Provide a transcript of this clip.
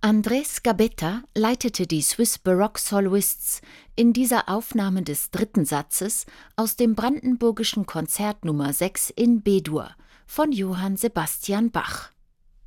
Andrés Gabetta leitete die Swiss Baroque Soloists in dieser Aufnahme des dritten Satzes aus dem Brandenburgischen Konzert Nr. 6 in B-Dur von Johann Sebastian Bach.